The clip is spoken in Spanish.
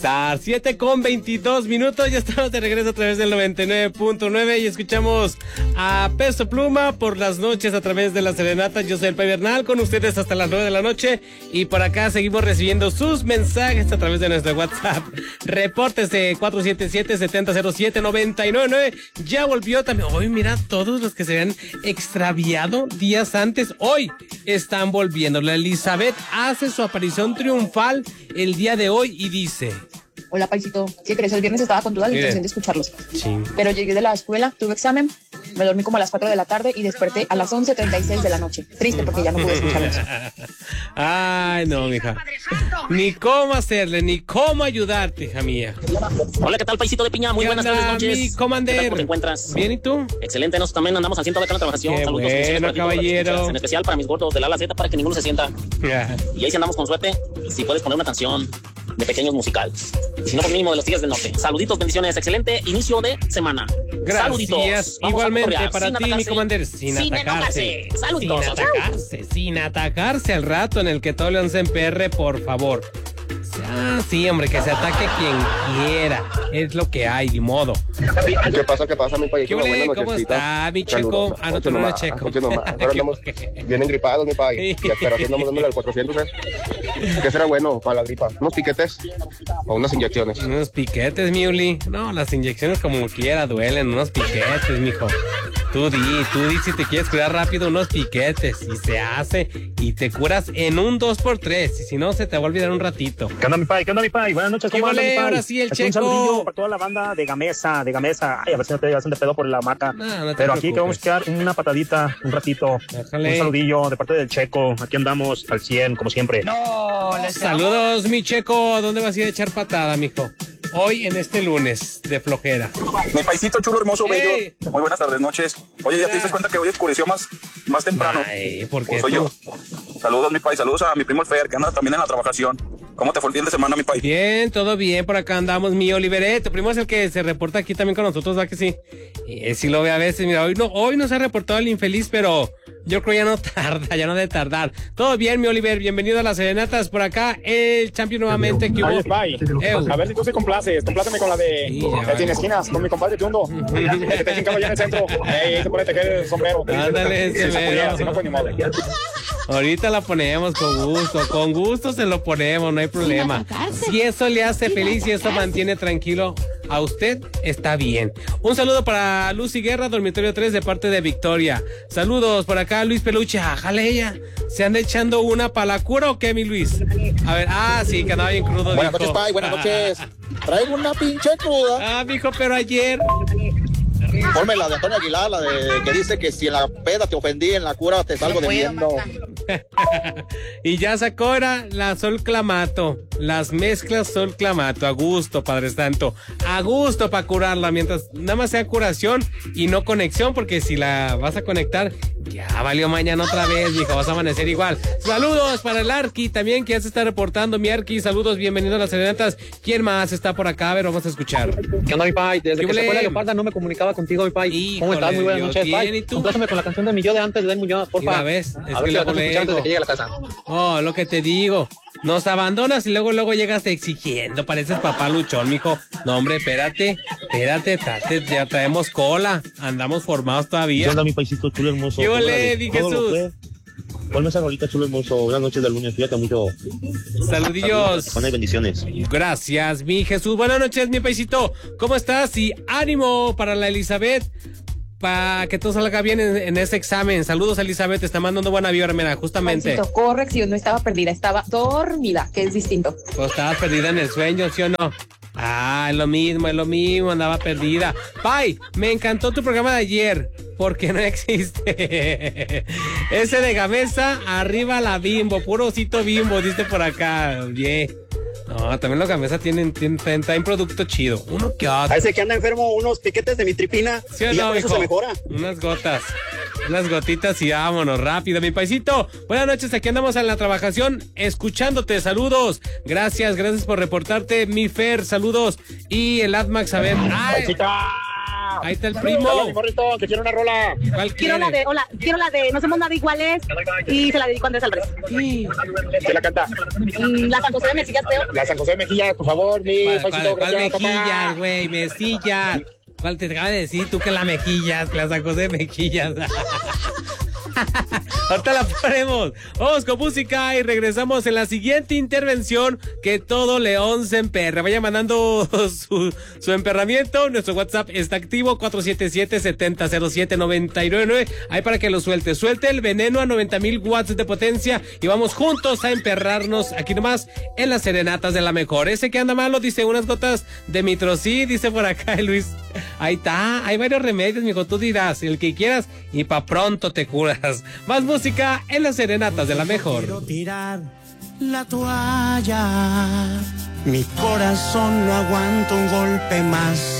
7:22, ya estamos de regreso a través del 99.9 y escuchamos a Peso Pluma por las noches a través de la serenata. Yo soy el Pai Bernal, con ustedes hasta las 9 de la noche y por acá seguimos recibiendo sus mensajes a través de nuestro WhatsApp. Reportes de 477-7007-999. Ya volvió también. Hoy mira, todos los que se habían extraviado días antes, hoy están volviendo. La Elizabeth hace su aparición triunfal el día de hoy y dice: hola, Paisito. Sí, crees, el viernes estaba con toda la intención de escucharlos. Sí. Pero llegué de la escuela, tuve examen, me dormí como a las 4 de la tarde y desperté a las 11:36 de la noche. Triste porque ya no pude escucharlos. Ay, no, mija. Ni cómo hacerle, ni cómo ayudarte, hija mía. Hola, ¿qué tal, Paisito de Piña? Muy buenas tardes, noches. Mi commander. ¿Cómo te encuentras? Bien, ¿y tú? Excelente, nosotros también andamos al 100 acá en la trabajación. Qué saludos, bueno, caballero. En especial para mis gordos del ala Z, para que ninguno se sienta. Y ahí sí andamos con suerte. Si puedes poner una canción de pequeños musicales. Si no, por mínimo de los Tigres del Norte. Saluditos, bendiciones, excelente inicio de semana. Gracias. Saluditos. Igualmente para ti, mi commander. Sin atacarse. Saluditos. Sin atacarse al rato en el que todo León se emperre, por favor. Sí, hombre, que se ataque quien quiera. Es lo que hay, de modo. ¿Qué pasa, mi país? ¿Cómo está, mi checo? Ah, no, tú no eres checo. Ahora andamos bien engripados, mi país. Pero aquí andamos dándole al 400, ¿eh? ¿Qué será bueno para la gripa? ¿Unos piquetes o unas inyecciones? Unos piquetes, Miuli. No, las inyecciones como quiera duelen. Unos piquetes, mijo. Tú di si te quieres curar rápido, unos piquetes. Y se hace y te curas en un 2x3. Y si no, se te va a olvidar un ratito. ¿Qué onda, mi pai? Buenas noches, ¿cómo andan, mi pai? Ahora sí, el checo. Un saludillo para toda la banda de Gamesa. Ay, a ver si no te llevas de pedo por la hamaca. No pero aquí que vamos a quedar una patadita, un ratito. Déjale. Un saludillo de parte del checo. Aquí andamos al 100, como siempre. Saludos, mi checo. ¿Dónde vas a ir a echar patada, mijo? Hoy en este lunes de flojera. Mi paisito chulo, hermoso, bello. Muy buenas tardes, noches. Oye, ¿ya te diste cuenta que hoy oscureció más temprano? Ay, ¿por qué? Soy yo. Saludos, mi país. Saludos a mi primo el Fer, que anda también en la trabajación. ¿Cómo te fue el fin de semana, mi país? Bien, todo bien. Por acá andamos, mi Oliveret. Tu primo es el que se reporta aquí también con nosotros, ¿verdad que sí? Sí lo ve a veces. Mira, hoy no se ha reportado el infeliz, pero yo creo ya no tarda, ya no debe tardar. Todo bien, mi Oliver. Bienvenido a las serenatas. Por acá, el champion nuevamente. Que hubo. Oye, Pai, a ver si tú se complaces. Compláceme con la de Sin Esquinas, con mi compadre Tundo. Que te chincaba allá en el centro. Se pone a tejer el sombrero. Ándale, si no fue ni modo. Ahorita la ponemos con gusto se lo ponemos, no hay problema. Si eso le hace feliz y eso mantiene tranquilo a usted, está bien. Un saludo para Lucy Guerra, dormitorio 3, de parte de Victoria. Saludos por acá, Luis Peluche. Jale ella. ¿Se anda echando una para la cura o qué, mi Luis? A ver, sí, que andaba bien crudo. Buenas noches, Pai, buenas noches. Traigo una pinche cruda. Mijo, pero ayer... Ponme la de Antonio Aguilar, la de que dice que si en la peda te ofendí, en la cura te salgo debiendo. Y ya sacó la Sol Clamato, las mezclas Sol Clamato, a gusto, Padre Santo, a gusto para curarla, mientras nada más sea curación y no conexión, porque si la vas a conectar, ya valió mañana otra vez, viejo, vas a amanecer igual. Saludos para el Arqui también, que ya se está reportando, mi Arqui, saludos, bienvenido a las serenatas. ¿Quién más está por acá? A ver, vamos a escuchar. ¿Qué onda, mi pai? Desde que se fue la Leoparda no me comunicaba contigo, mi pai. ¿Cómo estás? Muy buenas noches, pai. ¿Y tú? Complázame con la canción de mi yo de antes, de Den Muñoz, porfa. A ver, es a que ver si la antes de que llegue a la casa. Oh, lo que te digo. Nos abandonas y luego llegas exigiendo. Pareces papá luchón, mijo. No, hombre, espérate, ya traemos cola. Andamos formados todavía. ¿Qué onda, mi paisito chulo hermoso? ¿Qué ole, di Jesús? Ponme esa rolita chulo hermoso. Buenas noches del lunes, fíjate mucho. Saludillos. Buenas bendiciones. Gracias, mi Jesús. Buenas noches, mi paisito. ¿Cómo estás? Y ánimo para la Elizabeth, para que todo salga bien en ese examen. Saludos, Elizabeth, te está mandando buena vibra, mira, justamente. Paisito, corrección, no estaba perdida, estaba dormida, que es distinto. Pues estabas perdida en el sueño, ¿sí o no? Es lo mismo, andaba perdida. Pai, me encantó tu programa de ayer, porque no existe. Ese de Gamesa, arriba la Bimbo, puro osito Bimbo, dice por acá. Bien. No, también los Gamesa tienen producto chido. Uno que otro. A ese que anda enfermo, unos piquetes de mitripina. ¿Sí o y no, por eso se mejora. Unas gotitas y vámonos rápido, mi paisito. Buenas noches, aquí andamos en la trabajación, escuchándote. Saludos. Gracias por reportarte, mi Fer. Saludos. Y el Admax, a ver. Paisita, Ahí está el primo. Hola, morrito, que quiero una rola. ¿Cuál quiero la de No somos nada iguales y se la dedico a Andrés Álvarez. ¿Quién la canta? La San José de Mejillas, creo. La San José de Mejillas, por favor, mi ¿Cuál Mejillas, güey? Mejillas. ¿Cuál te acaba de decir tú que la Mejillas? La San José de Mejillas. Ahorita la ponemos. Vamos con música y regresamos en la siguiente intervención. Que todo León se emperre. Vaya mandando su emperramiento. Nuestro WhatsApp está activo, 477-7007-999. Ahí para que lo suelte. Suelte el veneno a 90,000 watts de potencia y vamos juntos a emperrarnos aquí nomás en las serenatas de la mejor. Ese que anda malo dice unas gotas de mitrocid, dice por acá Luis. Ahí está, hay varios remedios, mijo, tú dirás, el que quieras y pa' pronto te curas. Más música en las serenatas de la mejor. Quiero tirar la toalla, mi corazón no aguanta un golpe más.